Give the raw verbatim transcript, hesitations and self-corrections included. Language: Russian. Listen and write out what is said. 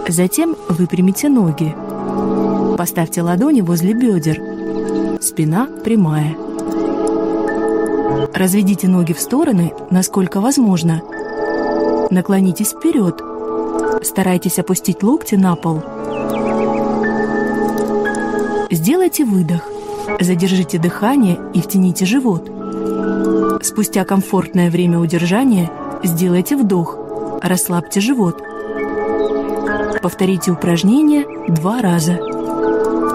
Затем выпрямите ноги. Поставьте ладони возле бедер. Спина прямая. Разведите ноги в стороны, насколько возможно. Наклонитесь вперед. Старайтесь опустить локти на пол. Сделайте выдох. Задержите дыхание и втяните живот. Спустя комфортное время удержания сделайте вдох. Расслабьте живот. Повторите упражнение два раза.